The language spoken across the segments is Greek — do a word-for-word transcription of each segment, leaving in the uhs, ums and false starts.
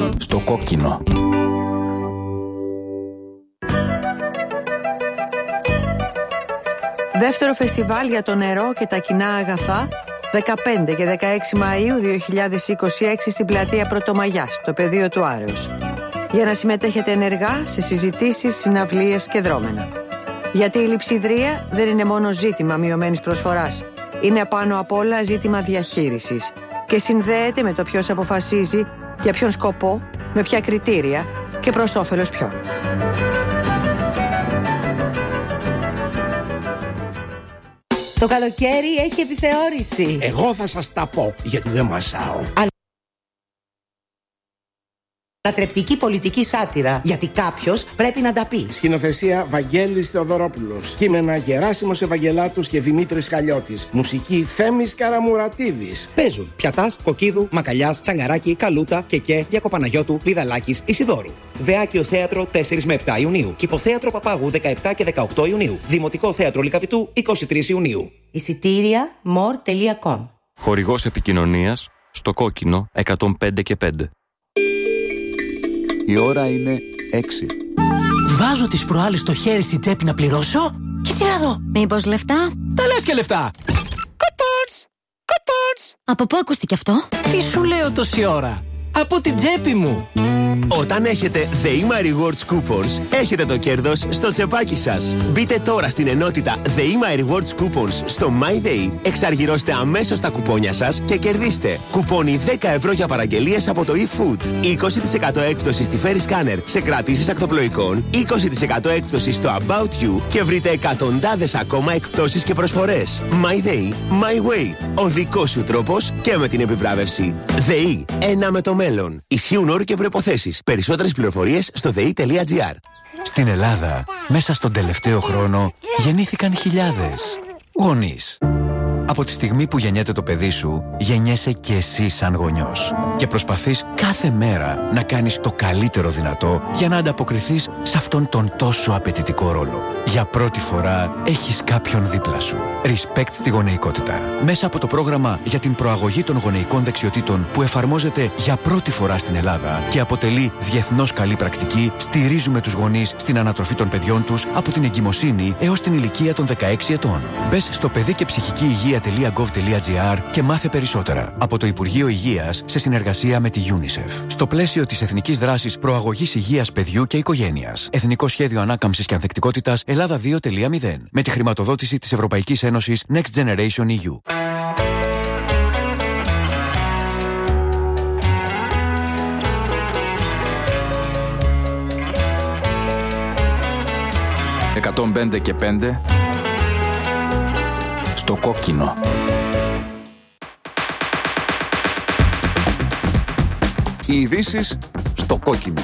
Στο κόκκινο. Δεύτερο φεστιβάλ για το νερό και τα κοινά αγαθά, δεκαπέντε και δεκαέξι Μαΐου δύο χιλιάδες είκοσι έξι στην πλατεία Πρωτομαγιάς, στο πεδίο του Άρεως. Για να συμμετέχετε ενεργά σε συζητήσεις, συναυλίες και δρόμενα. Γιατί η λειψιδρία δεν είναι μόνο ζήτημα μειωμένης προσφοράς. Είναι πάνω απ' όλα ζήτημα διαχείρισης και συνδέεται με το ποιος αποφασίζει, για ποιον σκοπό, με ποια κριτήρια και προς όφελος ποιον. Το καλοκαίρι έχει επιθεώρηση. Εγώ θα σας τα πω, γιατί δεν μασάω. Ανατρεπτική πολιτική σάτυρα, γιατί κάποιος πρέπει να τα πει. Σκηνοθεσία Βαγγέλης Θεοδωρόπουλος. Κείμενα Γεράσιμος Ευαγγελάτους και Δημήτρης Χαλιώτης. Μουσική Θέμης Καραμουρατίδης. Παίζουν Πιατάς, Κοκκίδου, Μακαλιάς, Τσαγκαράκη, Καλούτα, Κεκέ, Διακοπαναγιώτου, Πηδαλάκης, Ισιδώρου. Βεάκιο Θέατρο τέσσερα με επτά Ιουνίου. Κηποθέατρο Παπάγου δεκαεπτά και δεκαοκτώ Ιουνίου. Δημοτικό Θέατρο Λυκαβητού είκοσι τρεις Ιουνίου. Εισιτήρια more τελεία com. Χορηγός επικοινωνίας στο κόκκινο εκατόν πέντε και πέντε. Η ώρα είναι έξι. Βάζω τις προάλλες το χέρι στην τσέπη να πληρώσω και τι να δω. Μήπως λεφτά? Τα λες και λεφτά. Coupons! Coupons! Από πού ακούστηκε αυτό? Τι σου λέω τόση ώρα? Από την τσέπη μου. Όταν έχετε ΔΕΗΜΑ Rewards Coupons, έχετε το κέρδος στο τσεπάκι σας. Μπείτε τώρα στην ενότητα ΔΕΗΜΑ Rewards Coupons στο MyDay, εξαργυρώστε αμέσως τα κουπόνια σας και κερδίστε κουπόνι δέκα ευρώ για παραγγελίες από το eFood, είκοσι τοις εκατό έκπτωση στη Ferry Scanner σε κρατήσεις ακτοπλοϊκών, είκοσι τοις εκατό έκπτωση στο About You και βρείτε εκατοντάδες ακόμα εκπτώσεις και προσφορές. MyDay, My Way, ο δικός σου τρόπος και με την επιβράβευση. ΔΕΗ, ένα με το μέλλον. Ισχύουν όροι και προϋποθέσεις. Περισσότερες πληροφορίες στο δε ι τελεία τζι άρ. Στην Ελλάδα, μέσα στον τελευταίο χρόνο, γεννήθηκαν χιλιάδες γονείς. Από τη στιγμή που γεννιέται το παιδί σου, γεννιέσαι και εσύ σαν γονιός. Και προσπαθείς κάθε μέρα να κάνεις το καλύτερο δυνατό για να ανταποκριθείς σε αυτόν τον τόσο απαιτητικό ρόλο. Για πρώτη φορά έχεις κάποιον δίπλα σου. Respect στη γονεϊκότητα. Μέσα από το πρόγραμμα για την προαγωγή των γονεϊκών δεξιοτήτων που εφαρμόζεται για πρώτη φορά στην Ελλάδα και αποτελεί διεθνώς καλή πρακτική, στηρίζουμε τους γονείς στην ανατροφή των παιδιών τους από την εγκυμοσύνη έως την ηλικία των δεκαέξι ετών. Μπες στο παιδί και ψυχική υγεία τελεία γκοβ τελεία τζι άρ και μάθε περισσότερα. Από το Υπουργείο Υγείας σε συνεργασία με τη UNICEF. Στο πλαίσιο της Εθνικής Δράσης Προαγωγής Υγείας Παιδιού και Οικογένειας. Εθνικό Σχέδιο Ανάκαμψης και Ανθεκτικότητας Ελλάδα δύο τελεία μηδέν. Με τη χρηματοδότηση της Ευρωπαϊκής Ένωσης Next Generation ι γιου. εκατόν πέντε και πέντε. Στο κόκκινο. Οι ειδήσεις στο κόκκινο.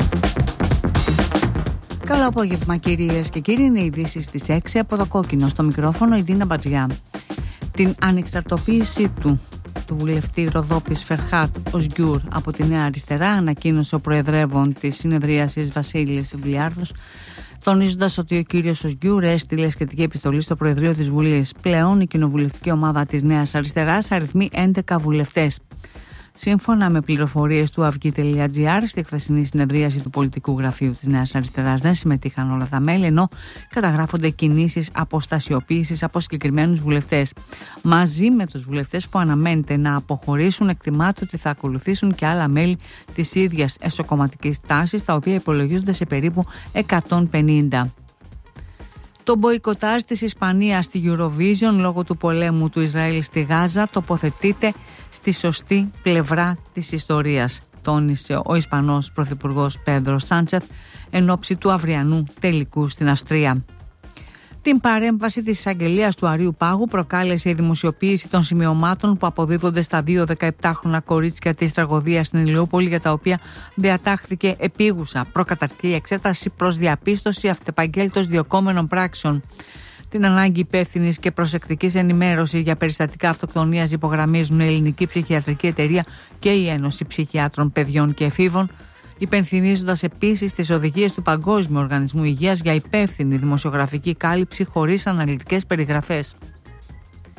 Καλό απόγευμα κυρίες και κύριοι, είναι οι ειδήσεις στις έξι από το κόκκινο. Στο μικρόφωνο η Ντίνα Μπατζιά. Την ανεξαρτοποίησή του του βουλευτή Ροδόπης Φερχάτ Οσγιούρ από τη Νέα Αριστερά ανακοίνωσε ο προεδρεύων της συνεδρίασης Βασίλης Βλιάρδος, τονίζοντας ότι ο κύριος Οσγιούρ έστειλε σχετική επιστολή στο Προεδρείο της Βουλής. Πλέον η κοινοβουλευτική ομάδα της Νέας Αριστεράς αριθμεί έντεκα βουλευτές. Σύμφωνα με πληροφορίες του αυγή τελεία τζι άρ, στη χθεσινή συνεδρίαση του πολιτικού γραφείου της Νέας Αριστεράς δεν συμμετείχαν όλα τα μέλη, ενώ καταγράφονται κινήσεις αποστασιοποίησης από συγκεκριμένους βουλευτές. Μαζί με τους βουλευτές που αναμένεται να αποχωρήσουν, εκτιμάται ότι θα ακολουθήσουν και άλλα μέλη της ίδιας εσωκομματικής τάσης, τα οποία υπολογίζονται σε περίπου εκατόν πενήντα. Το μποϊκοτάζ της Ισπανίας στη Eurovision λόγω του πολέμου του Ισραήλ στη Γάζα τοποθετείται στη σωστή πλευρά της ιστορίας, τόνισε ο Ισπανός Πρωθυπουργός Πέντρο Σάντσεθ εν ώψη του αυριανού τελικού στην Αυστρία. Την παρέμβαση της εισαγγελίας του Αρείου Πάγου προκάλεσε η δημοσιοποίηση των σημειωμάτων που αποδίδονται στα δύο δεκαεπτάχρονα κορίτσια της τραγωδίας στην Ηλιούπολη, για τα οποία διατάχθηκε επίγουσα προκαταρκτική εξέταση προς διαπίστωση αυτεπαγγέλτως διωκόμενων πράξεων. Την ανάγκη υπεύθυνης και προσεκτικής ενημέρωσης για περιστατικά αυτοκτονίας υπογραμμίζουν η Ελληνική Ψυχιατρική Εταιρεία και η Ένωση Ψυχιάτρων Παιδιών και Εφήβων, υπενθυμίζοντας επίσης τις οδηγίες του Παγκόσμιου Οργανισμού Υγείας για υπεύθυνη δημοσιογραφική κάλυψη χωρίς αναλυτικές περιγραφές.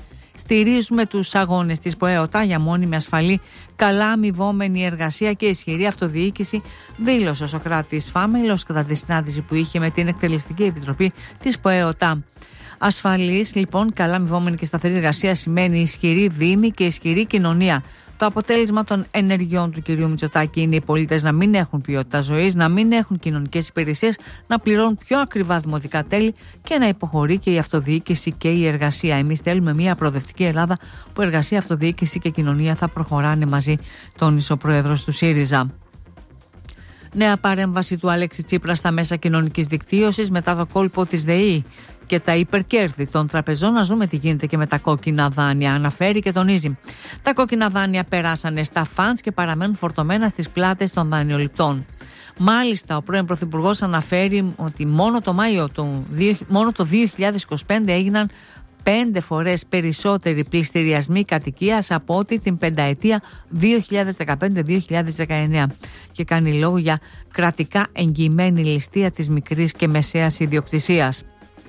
στηρίζουμε τους αγώνες της ΠΟΕΟΤΑ για μόνιμη, ασφαλή, καλά αμοιβόμενη εργασία και ισχυρή αυτοδιοίκηση, δήλωσε ο Σωκράτης Φάμελος κατά τη συνάντηση που είχε με την Εκτελεστική Επιτροπή της ΠΟΕΟΤΑ. Ασφαλής, λοιπόν, καλά αμοιβόμενη και σταθερή εργασία σημαίνει ισχυρή δήμη και ισχυρή κοινωνία. Το αποτέλεσμα των ενεργειών του κυρίου Μητσοτάκη είναι οι πολίτες να μην έχουν ποιότητα ζωής, να μην έχουν κοινωνικές υπηρεσίες, να πληρώνουν πιο ακριβά δημοτικά τέλη και να υποχωρεί και η αυτοδιοίκηση και η εργασία. Εμείς θέλουμε μια προοδευτική Ελλάδα που εργασία, αυτοδιοίκηση και κοινωνία θα προχωράνε μαζί, τόνισε ο πρόεδρος του ΣΥΡΙΖΑ. Νέα παρέμβαση του Αλέξη Τσίπρα στα μέσα κοινωνικής δικτύωσης μετά το κόλπο της ΔΕΗ και τα υπερκέρδη των τραπεζών. Να δούμε τι γίνεται και με τα κόκκινα δάνεια. Αναφέρει και τονίζει. Τα κόκκινα δάνεια περάσανε στα φαντς και παραμένουν φορτωμένα στις πλάτες των δανειοληπτών. Μάλιστα, ο πρώην Πρωθυπουργός αναφέρει ότι μόνο το Μάιο του, μόνο το δύο χιλιάδες είκοσι πέντε έγιναν πέντε φορές περισσότεροι πληστηριασμοί κατοικίας από ότι την πενταετία δύο χιλιάδες δεκαπέντε δύο χιλιάδες δεκαεννέα, και κάνει λόγο για κρατικά εγγυημένη ληστεία της μικρής και μεσαίας ιδιοκτησίας.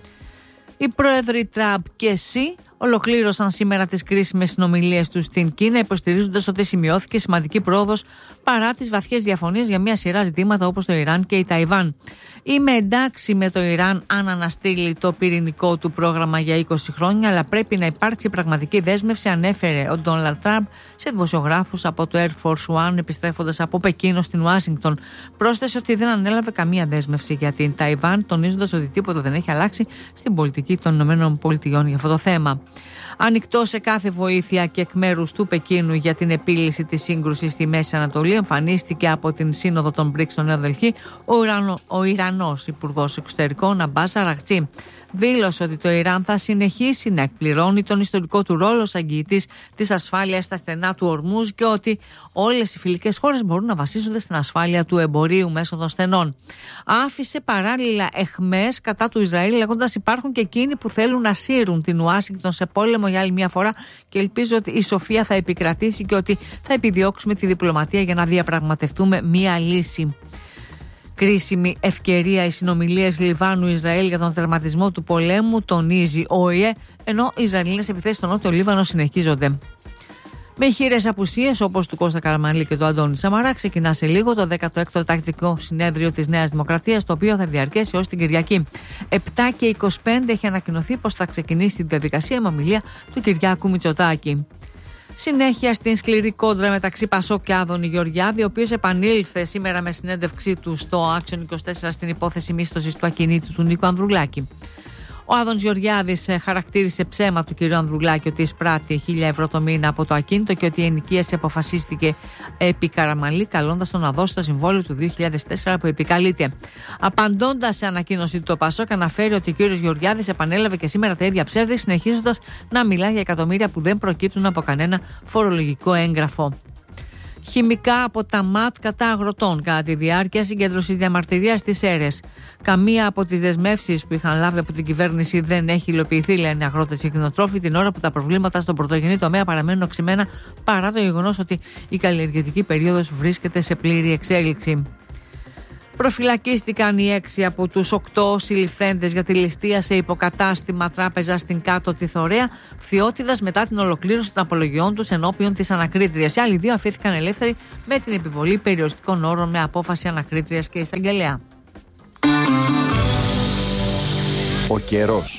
Οι πρόεδροι Τραμπ και Σι ολοκλήρωσαν σήμερα τις κρίσιμες συνομιλίες τους στην Κίνα, υποστηρίζοντας ότι σημειώθηκε σημαντική πρόοδος παρά τις βαθιές διαφωνίες για μια σειρά ζητήματα όπως το Ιράν και η Ταϊβάν. Είμαι εντάξει με το Ιράν αν αναστείλει το πυρηνικό του πρόγραμμα για είκοσι χρόνια, αλλά πρέπει να υπάρξει πραγματική δέσμευση, ανέφερε ο Ντόναλντ Τραμπ σε δημοσιογράφους από το Air Force One επιστρέφοντας από Πεκίνο στην Ουάσιγκτον. Πρόσθεσε ότι δεν ανέλαβε καμία δέσμευση για την Ταϊβάν, τονίζοντας ότι τίποτα δεν έχει αλλάξει στην πολιτική των ΗΠΑ για αυτό το θέμα. Ανοιχτό σε κάθε βοήθεια και εκ μέρους του Πεκίνου για την επίλυση της σύγκρουσης στη Μέση Ανατολή, εμφανίστηκε από την Σύνοδο των μπρικς στο Νέο Δελχή ο, Ιρανο, ο Ιρανός Υπουργός Εξωτερικών Αμπάς Αραχτζή. Δήλωσε ότι το Ιράν θα συνεχίσει να εκπληρώνει τον ιστορικό του ρόλο ως αγγιητής της ασφάλειας στα στενά του Ορμούζ και ότι όλες οι φιλικές χώρες μπορούν να βασίζονται στην ασφάλεια του εμπορίου μέσω των στενών. Άφησε παράλληλα αιχμές κατά του Ισραήλ, λέγοντας υπάρχουν και εκείνοι που θέλουν να σύρουν την Ουάσιγκτον σε πόλεμο για άλλη μια φορά και ελπίζω ότι η σοφία θα επικρατήσει και ότι θα επιδιώξουμε τη διπλωματία για να διαπραγματευτούμε μια λύση. Κρίσιμη ευκαιρία οι συνομιλίες Λιβάνου-Ισραήλ για τον τερματισμό του πολέμου, τονίζει ο ΟΗΕ, ενώ οι Ισραηλινές επιθέσεις στο Νότιο Λίβανο συνεχίζονται. Με χείρες απουσίες όπως του Κώστα Καραμανλή και του Αντώνη Σαμαρά, ξεκινά σε λίγο το δέκατο έκτο τακτικό συνέδριο της Νέας Δημοκρατίας, το οποίο θα διαρκέσει ως την Κυριακή. επτά και είκοσι πέντε έχει ανακοινωθεί πως θα ξεκινήσει τη διαδικασία με ομιλία του Κυριάκου Μητσοτάκη. Συνέχεια στην σκληρή κόντρα μεταξύ Πασόκ και Άδωνη Γεωργιάδη, ο οποίος επανήλθε σήμερα με συνέντευξή του στο Action είκοσι τέσσερα στην υπόθεση μίσθωσης του ακινήτου του Νίκου Ανδρουλάκη. Ο Άδωνης Γεωργιάδης χαρακτήρισε ψέμα του κ. Ανδρουλάκη ότι εισπράττει χίλια ευρώ το μήνα από το ακίνητο και ότι η ενοικίαση αποφασίστηκε επί Καραμανλή, καλώντας τον να δώσει το συμβόλαιο του δύο χιλιάδες τέσσερα που επικαλείται. Απαντώντας σε ανακοίνωση του, το Πασόκ αναφέρει ότι ο κ. Γεωργιάδης επανέλαβε και σήμερα τα ίδια ψεύδη, συνεχίζοντας να μιλά για εκατομμύρια που δεν προκύπτουν από κανένα φορολογικό έγγραφο. Χημικά από τα ΜΑΤ κατά αγροτών κατά τη διάρκεια συγκέντρωσης διαμαρτυρίας στις Σέρρες. Καμία από τις δεσμεύσεις που είχαν λάβει από την κυβέρνηση δεν έχει υλοποιηθεί, λένε αγρότες και κτηνοτρόφοι, την ώρα που τα προβλήματα στον πρωτογενή τομέα παραμένουν οξυμένα παρά το γεγονός ότι η καλλιεργητική περίοδος βρίσκεται σε πλήρη εξέλιξη. Προφυλακίστηκαν οι έξι από τους οκτώ συλληφθέντες για τη ληστεία σε υποκατάστημα τράπεζα στην Κάτω τη Θωρέα, Φθιώτιδας, μετά την ολοκλήρωση των απολογιών τους ενώπιον της ανακρίτριας. Οι άλλοι δύο αφήθηκαν ελεύθεροι με την επιβολή περιοριστικών όρων με απόφαση ανακρίτριας και εισαγγελέα. Ο καιρός.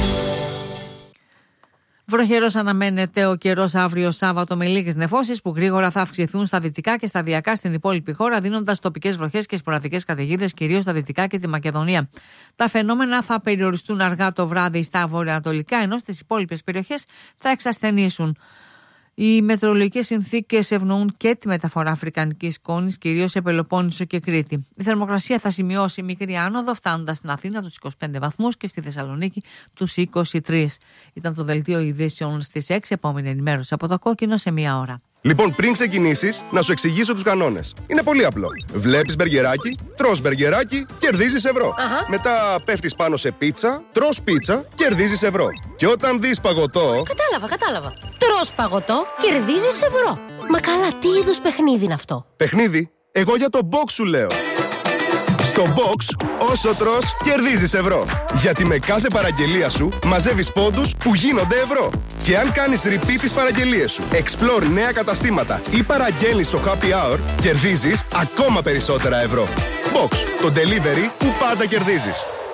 Βροχερός αναμένεται ο καιρός αύριο Σάββατο με λίγες νεφώσεις που γρήγορα θα αυξηθούν στα δυτικά και σταδιακά στην υπόλοιπη χώρα, δίνοντας τοπικές βροχές και σποραδικές καταιγίδες κυρίως στα δυτικά και τη Μακεδονία. Τα φαινόμενα θα περιοριστούν αργά το βράδυ στα βορειοανατολικά, ενώ στις υπόλοιπες περιοχές θα εξασθενήσουν. Οι μετεωρολογικές συνθήκες ευνοούν και τη μεταφορά αφρικανικής σκόνης, κυρίως σε Πελοπόννησο και Κρήτη. Η θερμοκρασία θα σημειώσει μικρή άνοδο, φτάνοντας στην Αθήνα τους είκοσι πέντε βαθμούς και στη Θεσσαλονίκη τους είκοσι τρία. Ήταν το δελτίο ειδήσεων στις έξι, επόμενη ενημέρωση από το Κόκκινο σε μία ώρα. Λοιπόν, πριν ξεκινήσεις, να σου εξηγήσω τους κανόνες. Είναι πολύ απλό. Βλέπεις μπεργκεράκι, τρως μπεργκεράκι, κερδίζεις ευρώ. Αχα. Μετά πέφτεις πάνω σε πίτσα, τρως πίτσα, κερδίζεις ευρώ. Και όταν δεις παγωτό. Κατάλαβα, κατάλαβα. Τρως παγωτό, κερδίζεις ευρώ. Μα καλά, τι είδους παιχνίδι είναι αυτό? Παιχνίδι? Εγώ για το box σου λέω. Στο Box, όσο τρως, κερδίζεις ευρώ. Γιατί με κάθε παραγγελία σου μαζεύεις πόντους που γίνονται ευρώ. Και αν κάνεις repeat τις παραγγελίες σου, explore νέα καταστήματα ή παραγγέλνεις στο Happy Hour, κερδίζεις ακόμα περισσότερα ευρώ. Box, το delivery που πάντα κερδίζεις.